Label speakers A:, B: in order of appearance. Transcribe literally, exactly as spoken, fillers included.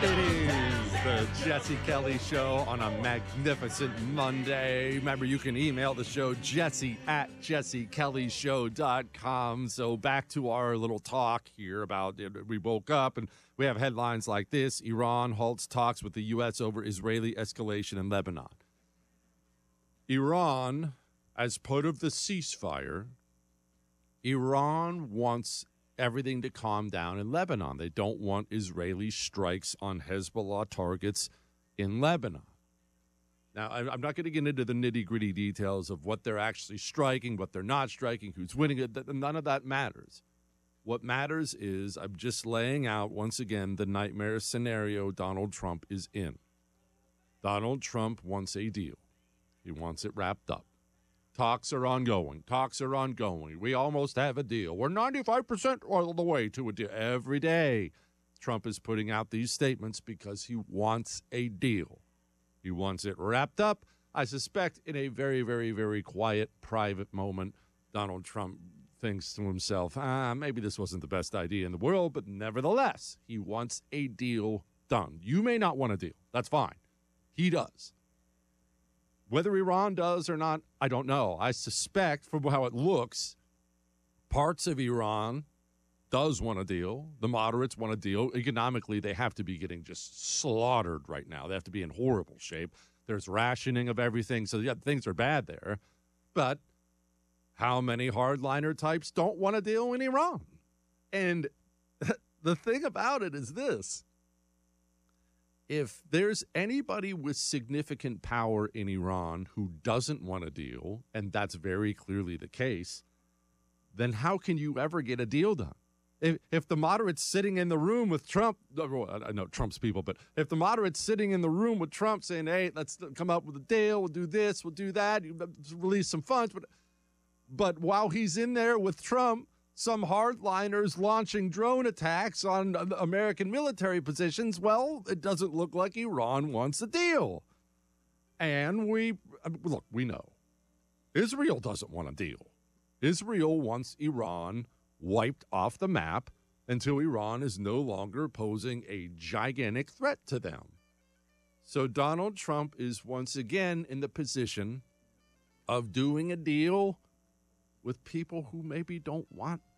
A: It is the Jesse Kelly Show on a magnificent Monday. Remember, you can email the show, jesse at jesse kelly show dot com. So back to our little talk here about we woke up and we have headlines like this. Iran halts talks with the U S over Israeli escalation in Lebanon. Iran, as part of the ceasefire, Iran wants everything to calm down in Lebanon. They don't want Israeli strikes on Hezbollah targets in Lebanon. Now, I'm not going to get into the nitty-gritty details of what they're actually striking, what they're not striking, who's winning it. None of that matters. What matters is I'm just laying out, once again, the nightmare scenario Donald Trump is in. Donald Trump wants a deal. He wants it wrapped up. Talks are ongoing. Talks are ongoing. We almost have a deal. We're ninety-five percent of the way to a deal. Every day, Trump is putting out these statements because he wants a deal. He wants it wrapped up. I suspect in a very, very, very quiet, private moment, Donald Trump thinks to himself, ah, maybe this wasn't the best idea in the world, but nevertheless, he wants a deal done. You may not want a deal. That's fine. He does. Whether Iran does or not, I don't know. I suspect from how it looks, parts of Iran does want a deal. The moderates want a deal. Economically, they have to be getting just slaughtered right now. They have to be in horrible shape. There's rationing of everything. So, yeah, things are bad there. But how many hardliner types don't want a deal in Iran? And the thing about it is this. If there's anybody with significant power in Iran who doesn't want a deal, and that's very clearly the case, then how can you ever get a deal done? If, if the moderates sitting in the room with Trump, I know Trump's people, but if the moderates sitting in the room with Trump saying, hey, let's come up with a deal, we'll do this, we'll do that, release some funds, but, but while he's in there with Trump, some hardliners launching drone attacks on American military positions, well, it doesn't look like Iran wants a deal. And we, look, we know. Israel doesn't want a deal. Israel wants Iran wiped off the map until Iran is no longer posing a gigantic threat to them. So Donald Trump is once again in the position of doing a deal with people who maybe don't want